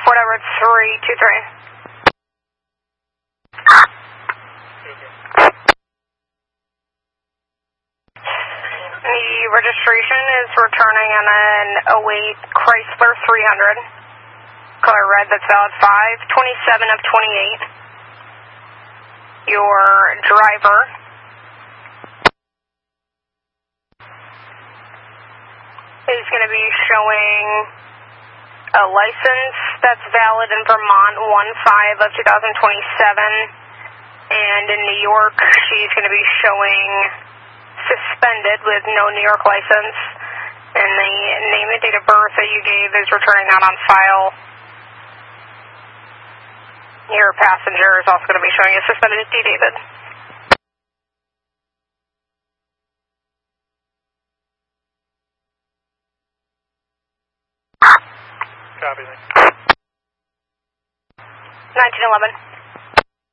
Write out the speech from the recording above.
Report over 323. The registration is returning on an 08 Chrysler 300. Color red, that's valid 5/27 of 28. Your driver is going to be showing a license that's valid in Vermont 1/5 of 2027. And in New York, she's going to be showing suspended with no New York license. And the name and date of birth that you gave is returning not on file. Your passenger is also going to be showing a suspended D. David. Copy. 1911.